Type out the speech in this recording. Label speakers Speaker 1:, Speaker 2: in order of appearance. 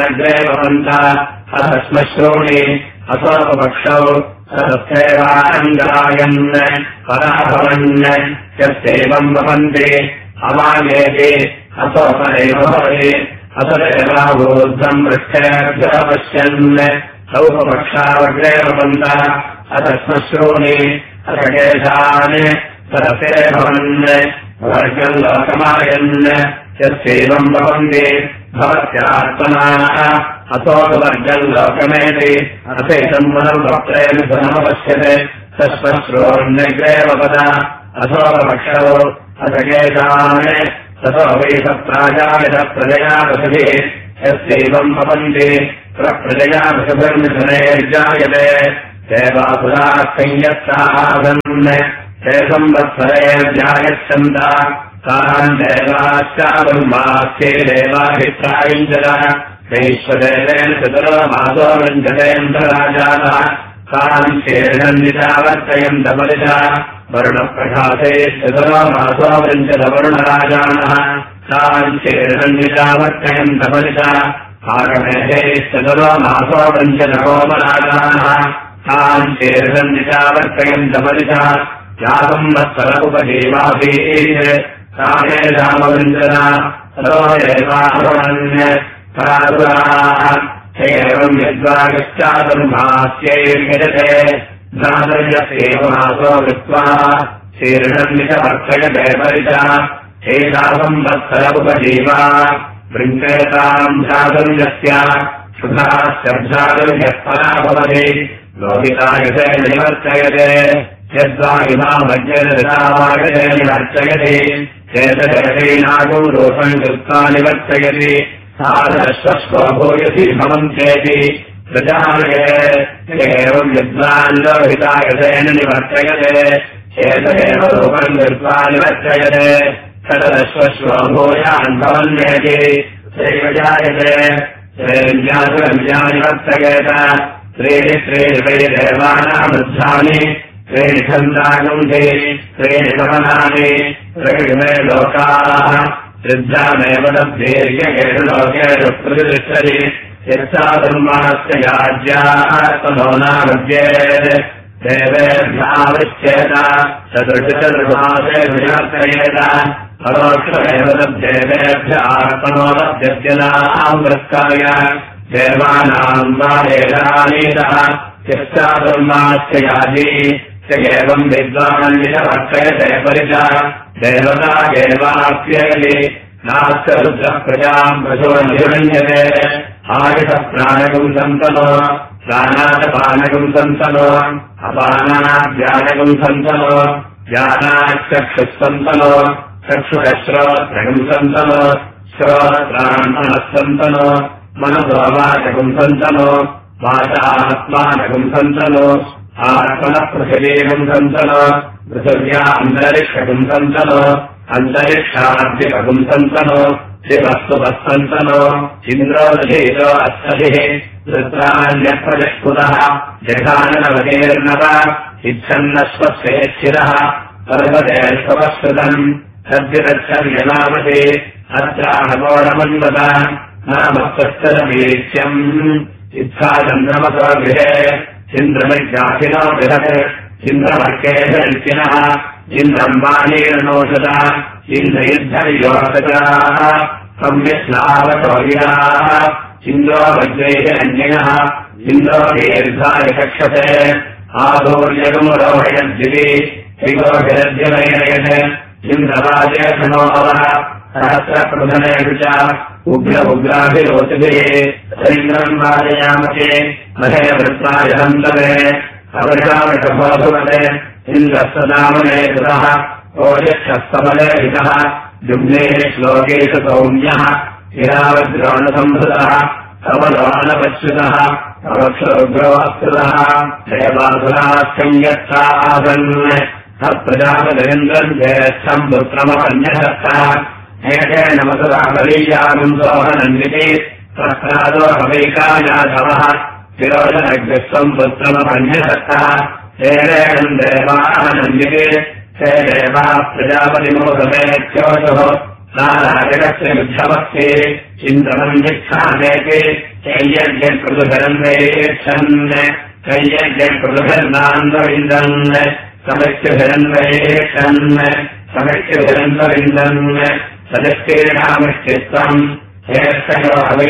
Speaker 1: नग्रे भवन्तः अतश्मश्रूणि असोपपक्षौ सतस्यैवानङ्गायन् पराभवन् यस्यैवम् भवन्ति अमायेति असोपरेव भवति असदेवावोद्धम् वृक्षेभ्यः पश्यन् सौपपक्षावग्रे भवन्तः अतश्मश्रूणि अथकेशान् सदसे भवन् वर्गम् लोकमायन् यस्यैवम् भवन्ति भवत्यात्मनाः असोपवर्गम् लोकमेति अथैतम् पुनर्वक्त्रेण पुनमपश्यते तस्मश्रूर्निग्रे भवता असोपपक्षौ अथकेशान् ततो वै सप्राजायत प्रजया पशुभिः यस्यैवम् भवन्ति प्रजया पशुभिर्मिथुनैर्जायते देवासुराः संयत्तासन् ते संवत्सरैर्जायच्छन्ता तान् देवाश्चारुर्मास्ये देवाभिप्रायुञ्जलः वैश्वदेवेन चतुरो मासो वृञ्जतेन्द्रराजानः तान् शीर्षन्नितावर्तयन्तपरिता वरुणप्रकाशे चतुरो मासो वृञ्जतवरुणराजानः तान् शीर्षन्नितावर्तयन्तपरिता आगमेधे चतुरो मासो वृञ्जतकोमराजानः तान् शीर्षन्नितावर्तयन्तपरिता यासंवत्सर उपजीवाभिः ताने रामवृञ्जना ततो एवाहवन् परासुराः एवम् यद्वागश्चातुर्मास्यैर्यजते भ्रातर्यस्यैव मासो कृत्वा शीर्षन्नितवर्तयते परिता एषा संवत्सर उपजीवा वृञ्जयताम् भ्रातर्यस्य सुधाश्च भ्रातर्यः परा भवति लोहितायते निवर्तयते यद्वा इमामज्ञरदावागते निवर्तयति चेतजगतीनागो दोषम् कृत्वा निवर्तयति साधश्वस्वो भूयसि भवन्त्येति प्रजालये एवम् यद्वान् लोहितायतेन निवर्तयते चेतदेव दोषम् कृत्वा निवर्तयते तदश्वस्वो भूयान् भवन्येति सैव जायते निवर्तयेत त्रीणि वै देवानामृद्धानि त्रीणि छन्दागुण्ठे त्रीणि गमनानि त्रीणि लोकाः वृद्धामेव तद्वीर्येषु लोकेषु प्रतिष्ठति यच्चातुर्मास्य याज्याः ततो नामद्येत् देवेभ्यावृच्छेत चतुर्मासे विवर्तयेत परोक्षमेव तद्देवेभ्य आत्मनो लभ्यत्यनाम् वृत्काय देवानाम् वा एषानीतः यच्चातुर्मास्य याजी एवम् विद्वान्विवर्तयते परिचा देवता एवाप्ययति नास्य रुद्रः प्रजाम् पशुवन्निर्मन्यते आयुषः प्राणकम् सन्तनो प्राणादपानकम् सन्तनो अपानाद्यानकम् सन्तनो ज्ञानाच्चक्षुः सन्तनो चक्षुरश्रोत्रकम् सन्तनो श्रोत्राणः सन्तनो मनसोवाचकम् सन्तनो वाचात्मानकम् सन्तनो आत्मनः पृथिवीकम् सन्तनो पृथिव्या अन्तरिक्षकम् सन्तनो अन्तरिक्षाद्यकम् सन्तनो शिवस्तुपः सन्तनो इन्द्रोदधीरो अस्तभिः वृत्राण्यप्रजस्फुतः जघाननवतीर्नव इच्छन्नश्वस्येच्छिरः पर्वतेष्वपश्रुतम् सद्यतच्छर्यनामति अत्राणमोढमन्वत नामस्तरवीक्ष्यम् इच्छा चन्द्रमसो गृहे इन्द्रमज्ञासिनो बृहत् इन्द्रमर्केशनः इन्द्रम् वाणीर्णोषदा इन्द्रयुद्धयोषदाः सम्यक्लावशौर्याः इन्द्रो वज्रैः अन्यः इन्द्रो दीर्घाय कक्षते आदौर्यगुमरोहयद्दिवि त्रिगोभिरद्यमयनयत् इन्द्रवाजेषणोऽवः सहस्रप्रधनेषु च उग्राभिरोचभिः सैन्द्रम् वाजयामते महेवृत्ताय हन्तवे अवृषावृषभोधुवते इन्द्रस्तदामने कृतः ओजक्षस्तमले हितः जुग्नेः श्लोकेषु सौम्यः हिरावद्रोणसंहृतः कमलोणपच्युतः अवक्षोग्रवास्कृतः देवासुराः संयत्ता आसन् प्रजापतिन्द्रम् ज्येष्ठम् पुत्रमपन्यशक्तः एकेन मसुरा बलीयागम् सोहनन्विति प्रसादोहवैकायाधवः तिरोधनग्रस्वम् पुत्रमपन्यशक्तः देवानन्विति ते देवाः प्रजापतिमोदमेत्योषुः नारायणस्य युद्धमस्ति चिन्तनम् यच्छामेति कैयज्ञकृतुभिरन्वयेक्षन् कैयज्ञकृतुभिर्नान्वविन्दन् समस्यभिरन्वयेक्षन् समस्यभिरन्वविन्दन् सदस्येनामश्चित्तम् हेस्तयो